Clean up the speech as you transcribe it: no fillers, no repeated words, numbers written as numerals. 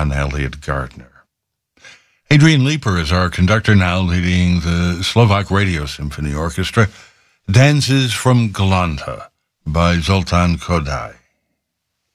John Elliott Gardner. Adrian Leeper is our conductor now, leading the Slovak Radio Symphony Orchestra. Dances from Galanta by Zoltan Kodály.